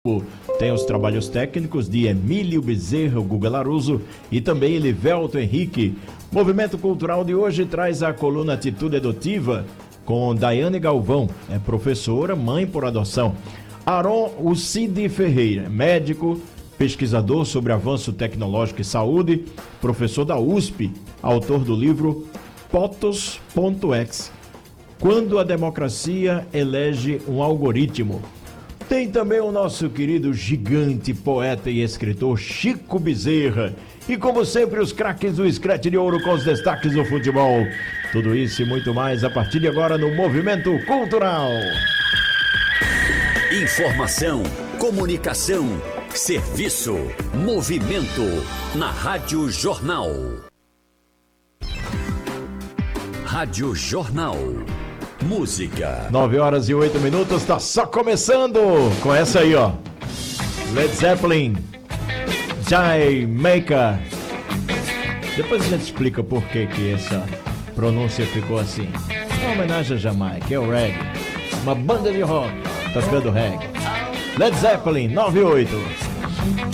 Tem os trabalhos técnicos de Emílio Bezerra, o Guga Laruso e também Elivelto Henrique. Movimento Cultural de hoje traz a coluna Atitude Adotiva com Daiane Galvão, é professora, mãe por adoção. Aron Ucidi Ferreira, médico, pesquisador sobre avanço tecnológico e saúde, professor da USP, autor do livro POTOS.ex, Quando a Democracia Elege um Algoritmo. Tem também o nosso querido gigante, poeta e escritor Chico Bezerra. E como sempre, os craques do Scratch de Ouro com os destaques do futebol. Tudo isso e muito mais a partir de agora no Movimento Cultural. Informação, comunicação, serviço, movimento na Rádio Jornal. Rádio Jornal. Música. 9h08, tá só começando com essa aí, ó. Led Zeppelin, Jamaica. Depois a gente explica por que essa pronúncia ficou assim. É uma homenagem a Jamaica, é o reggae. Uma banda de rock, tá ficando reggae. Led Zeppelin, 9h08.